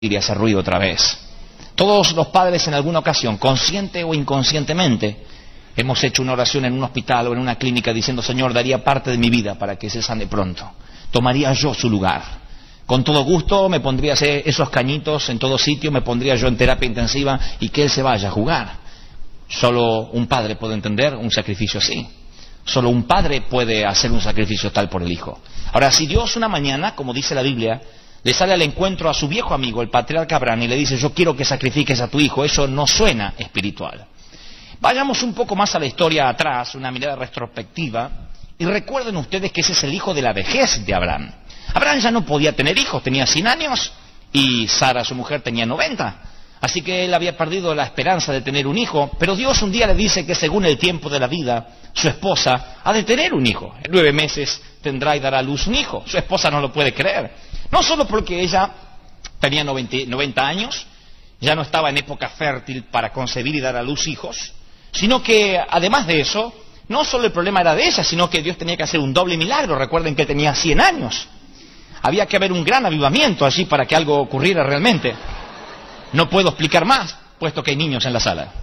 y hacer ruido otra vez. Todos los padres en alguna ocasión, consciente o inconscientemente, hemos hecho una oración en un hospital o en una clínica diciendo: Señor, daría parte de mi vida para que se sane pronto. Tomaría yo su lugar. Con todo gusto me pondría esos cañitos en todo sitio, me pondría yo en terapia intensiva y que él se vaya a jugar. Solo un padre puede entender un sacrificio así. Solo un padre puede hacer un sacrificio tal por el hijo. Ahora, si Dios una mañana, como dice la Biblia, le sale al encuentro a su viejo amigo, el patriarca Abraham, y le dice: yo quiero que sacrifiques a tu hijo, eso no suena espiritual. Vayamos un poco más a la historia atrás, una mirada retrospectiva, y recuerden ustedes que ese es el hijo de la vejez de Abraham. Abraham ya no podía tener hijos, tenía 100 años, y Sara, su mujer, tenía 90. Así que él había perdido la esperanza de tener un hijo, pero Dios un día le dice que según el tiempo de la vida, su esposa ha de tener un hijo. En 9 meses tendrá y dará a luz un hijo. Su esposa no lo puede creer. No solo porque ella tenía 90 años, ya no estaba en época fértil para concebir y dar a luz hijos, sino que además de eso, no solo el problema era de ella, sino que Dios tenía que hacer un doble milagro. Recuerden que tenía 100 años. Había que haber un gran avivamiento allí para que algo ocurriera realmente. No puedo explicar más, puesto que hay niños en la sala.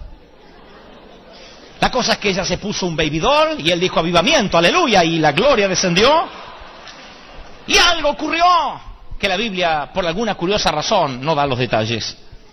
La cosa es que ella se puso un baby doll y él dijo: avivamiento, aleluya, y la gloria descendió. Y algo ocurrió, que la Biblia, por alguna curiosa razón, no da los detalles.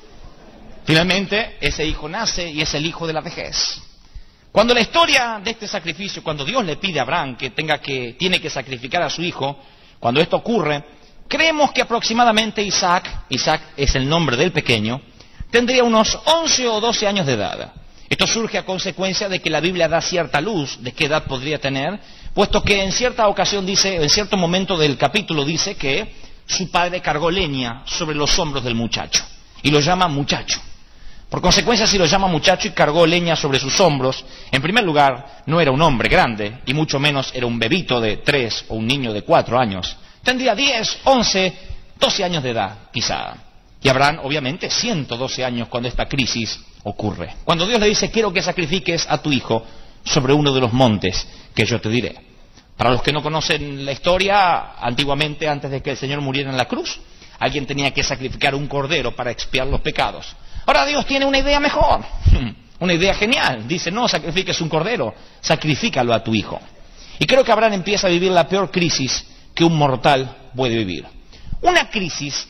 Finalmente, ese hijo nace y es el hijo de la vejez. Cuando la historia de este sacrificio, cuando Dios le pide a Abraham que tiene que sacrificar a su hijo, cuando esto ocurre, creemos que aproximadamente Isaac es el nombre del pequeño, tendría unos 11 o 12 años de edad. Esto surge a consecuencia de que la Biblia da cierta luz de qué edad podría tener, puesto que en cierta ocasión dice, en cierto momento del capítulo dice que su padre cargó leña sobre los hombros del muchacho, y lo llama muchacho. Por consecuencia, si lo llama muchacho y cargó leña sobre sus hombros, en primer lugar, no era un hombre grande, y mucho menos era un bebito de 3 o un niño de 4 años. Tendría 10, 11, 12 años de edad, quizá. Y Abraham, obviamente, 112 años cuando esta crisis ocurre. Cuando Dios le dice: quiero que sacrifiques a tu hijo sobre uno de los montes que yo te diré. Para los que no conocen la historia, antiguamente, antes de que el Señor muriera en la cruz, alguien tenía que sacrificar un cordero para expiar los pecados. Ahora Dios tiene una idea mejor, una idea genial. Dice: no sacrifiques un cordero, sacrifícalo a tu hijo. Y creo que Abraham empieza a vivir la peor crisis que un mortal puede vivir. Una crisis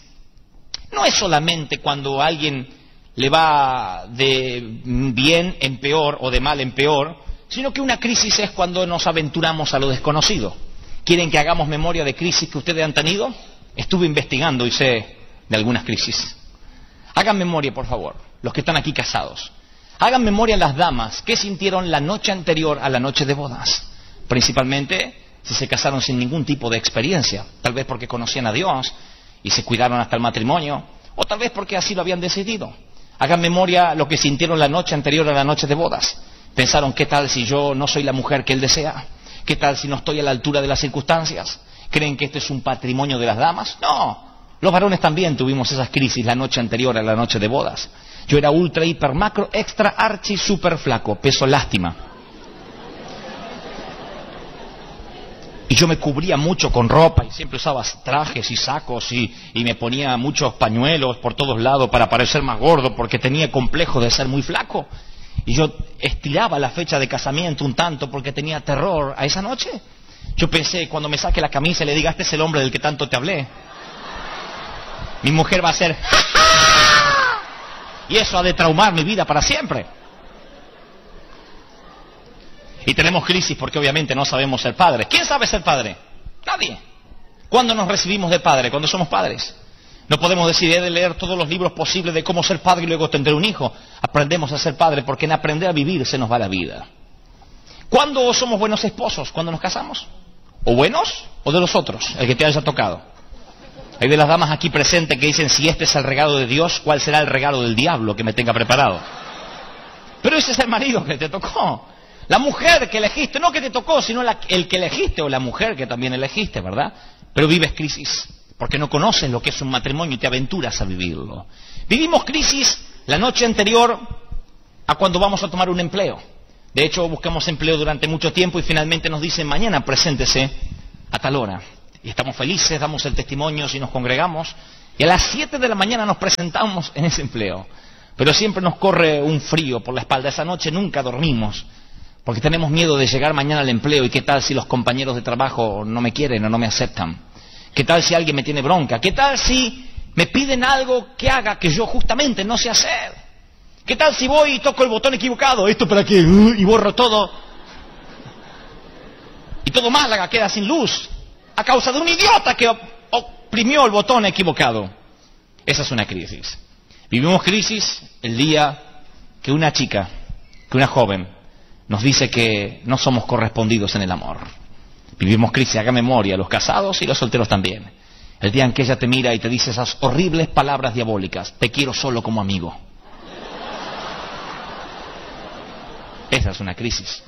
no es solamente cuando a alguien le va de bien en peor o de mal en peor, sino que una crisis es cuando nos aventuramos a lo desconocido. ¿Quieren que hagamos memoria de crisis que ustedes han tenido? Estuve investigando y sé de algunas crisis. Hagan memoria, por favor, los que están aquí casados. Hagan memoria las damas, ¿qué sintieron la noche anterior a la noche de bodas? Principalmente si se casaron sin ningún tipo de experiencia, tal vez porque conocían a Dios y se cuidaron hasta el matrimonio, o tal vez porque así lo habían decidido. Hagan memoria lo que sintieron la noche anterior a la noche de bodas. Pensaron: ¿qué tal si yo no soy la mujer que él desea? ¿Qué tal si no estoy a la altura de las circunstancias? ¿Creen que este es un patrimonio de las damas? No. Los varones también tuvimos esas crisis la noche anterior a la noche de bodas. Yo era ultra, hiper, macro, extra, archi, super flaco, peso lástima. Y yo me cubría mucho con ropa y siempre usaba trajes y sacos y me ponía muchos pañuelos por todos lados para parecer más gordo porque tenía complejo de ser muy flaco. Y yo estiraba la fecha de casamiento un tanto porque tenía terror a esa noche. Yo pensé, cuando me saque la camisa y le diga: este es el hombre del que tanto te hablé, mi mujer va a hacer ¡ja, ja! Y eso ha de traumar mi vida para siempre. Y tenemos crisis porque obviamente no sabemos ser padres. ¿Quién sabe ser padre? Nadie. ¿Cuándo nos recibimos de padre? Cuando somos padres. No podemos decir: he de leer todos los libros posibles de cómo ser padre y luego tendré un hijo. Aprendemos a ser padre porque en aprender a vivir se nos va la vida. ¿Cuándo somos buenos esposos? ¿Cuándo nos casamos? ¿O buenos o de los otros? El que te haya tocado. Hay de las damas aquí presentes que dicen: si este es el regalo de Dios, ¿cuál será el regalo del diablo que me tenga preparado? Pero ese es el marido que te tocó. La mujer que elegiste, no que te tocó, sino el que elegiste, o la mujer que también elegiste, ¿verdad? Pero vives crisis, porque no conoces lo que es un matrimonio y te aventuras a vivirlo. Vivimos crisis la noche anterior a cuando vamos a tomar un empleo. De hecho, buscamos empleo durante mucho tiempo y finalmente nos dicen: mañana preséntese a tal hora. Y estamos felices, damos el testimonio si nos congregamos, Y a las 7 de la mañana nos presentamos en ese empleo. Pero siempre nos corre un frío por la espalda. Esa noche nunca dormimos, porque tenemos miedo de llegar mañana al empleo. ¿Y qué tal si los compañeros de trabajo no me quieren o no me aceptan? ¿Qué tal si alguien me tiene bronca? ¿Qué tal si me piden algo que haga que yo justamente no sé hacer? ¿Qué tal si voy y toco el botón equivocado? ¿Esto para qué? Y borro todo. Y todo Málaga queda sin luz a causa de un idiota que oprimió el botón equivocado. Esa es una crisis. Vivimos crisis el día que una chica, que una joven, nos dice que no somos correspondidos en el amor. Vivimos crisis, haga memoria, los casados y los solteros también. El día en que ella te mira y te dice esas horribles palabras diabólicas: te quiero solo como amigo. Esa es una crisis.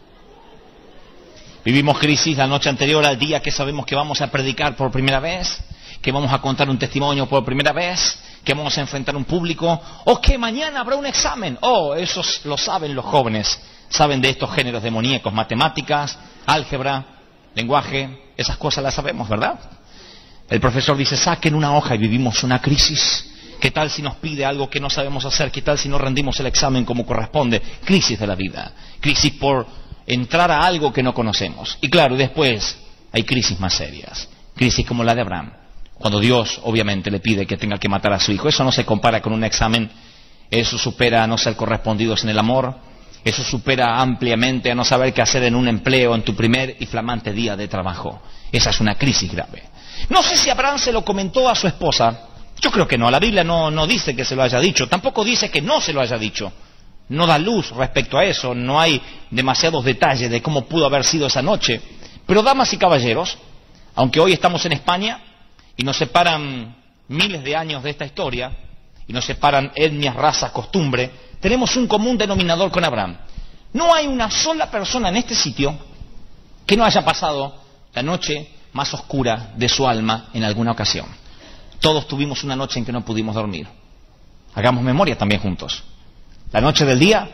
Vivimos crisis la noche anterior al día que sabemos que vamos a predicar por primera vez, que vamos a contar un testimonio por primera vez, que vamos a enfrentar un público, o que mañana habrá un examen. Eso lo saben los jóvenes, saben de estos géneros demoníacos: matemáticas, álgebra, lenguaje, esas cosas las sabemos, ¿verdad? El profesor dice: saquen una hoja, y vivimos una crisis. ¿Qué tal si nos pide algo que no sabemos hacer? ¿Qué tal si no rendimos el examen como corresponde? Crisis de la vida, crisis por entrar a algo que no conocemos. Y claro, después hay crisis más serias, crisis como la de Abraham, cuando Dios obviamente le pide que tenga que matar a su hijo. Eso no se compara con un examen, eso supera a no ser correspondidos en el amor, eso supera ampliamente a no saber qué hacer en un empleo, en tu primer y flamante día de trabajo. Esa es una crisis grave. No sé si Abraham se lo comentó a su esposa. Yo creo que no, la Biblia no dice que se lo haya dicho, tampoco dice que no se lo haya dicho. No da luz respecto a eso, no hay demasiados detalles de cómo pudo haber sido esa noche. Pero damas y caballeros, aunque hoy estamos en España y nos separan miles de años de esta historia, y nos separan etnias, razas, costumbre, tenemos un común denominador con Abraham. No hay una sola persona en este sitio que no haya pasado la noche más oscura de su alma en alguna ocasión. Todos tuvimos una noche en que no pudimos dormir. Hagamos memoria también juntos. La noche del día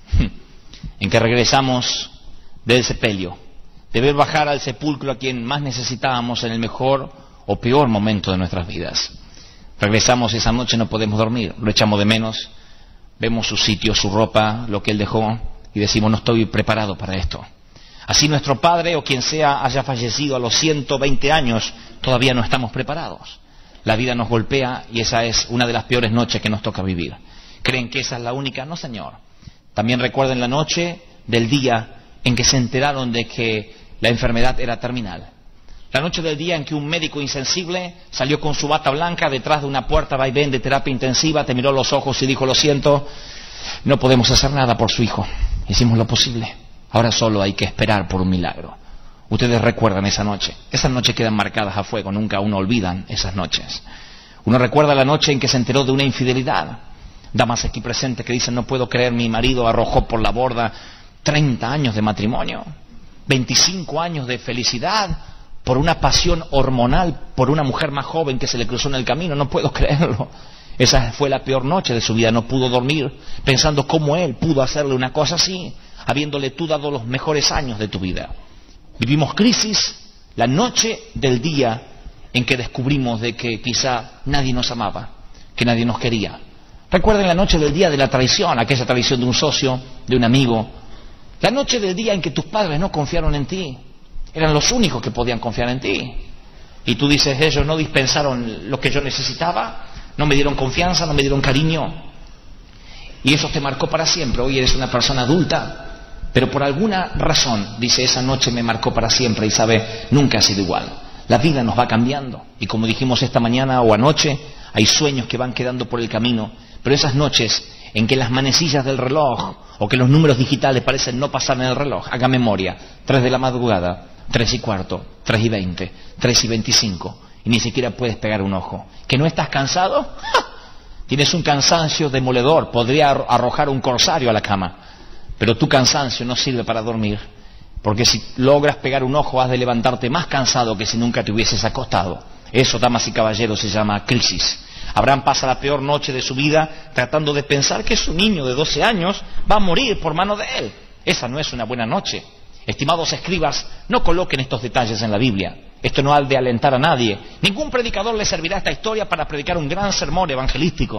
en que regresamos del sepelio, de ver bajar al sepulcro a quien más necesitábamos en el mejor o peor momento de nuestras vidas. Regresamos esa noche, no podemos dormir, lo echamos de menos, vemos su sitio, su ropa, lo que él dejó, y decimos: no estoy preparado para esto. Así nuestro padre o quien sea haya fallecido a los 120 años, todavía no estamos preparados. La vida nos golpea y esa es una de las peores noches que nos toca vivir. ¿Creen que esa es la única? No, señor. También recuerden la noche del día en que se enteraron de que la enfermedad era terminal. La noche del día en que un médico insensible salió con su bata blanca detrás de una puerta vaivén de terapia intensiva, te miró los ojos y dijo: lo siento, no podemos hacer nada por su hijo. Hicimos lo posible. Ahora solo hay que esperar por un milagro. Ustedes recuerdan esa noche. Esas noches quedan marcadas a fuego, nunca uno olvidan esas noches. Uno recuerda la noche en que se enteró de una infidelidad. Damas aquí presentes que dicen: no puedo creer, mi marido arrojó por la borda 30 años de matrimonio, 25 años de felicidad, por una pasión hormonal, por una mujer más joven que se le cruzó en el camino. No puedo creerlo. Esa fue la peor noche de su vida. No pudo dormir pensando cómo él pudo hacerle una cosa así, habiéndole tú dado los mejores años de tu vida. Vivimos crisis la noche del día en que descubrimos de que quizá nadie nos amaba, que nadie nos quería. Recuerden la noche del día de la traición, aquella traición de un socio, de un amigo. La noche del día en que tus padres no confiaron en ti. Eran los únicos que podían confiar en ti. Y tú dices: ellos no dispensaron lo que yo necesitaba, no me dieron confianza, no me dieron cariño. Y eso te marcó para siempre. Hoy eres una persona adulta, pero por alguna razón, dice: esa noche me marcó para siempre, y sabe, nunca ha sido igual. La vida nos va cambiando. Y como dijimos esta mañana o anoche, hay sueños que van quedando por el camino. Pero esas noches en que las manecillas del reloj o que los números digitales parecen no pasar en el reloj, haga memoria: 3 de la madrugada, 3:15, 3:20, 3:25, y ni siquiera puedes pegar un ojo. ¿Que no estás cansado? ¡Ja! Tienes un cansancio demoledor, podría arrojar un corsario a la cama, pero tu cansancio no sirve para dormir, porque si logras pegar un ojo has de levantarte más cansado que si nunca te hubieses acostado. Eso, damas y caballeros, se llama crisis. Abraham pasa la peor noche de su vida tratando de pensar que su niño de 12 años va a morir por mano de él. Esa no es una buena noche. Estimados escribas, no coloquen estos detalles en la Biblia. Esto no ha de alentar a nadie. Ningún predicador le servirá esta historia para predicar un gran sermón evangelístico.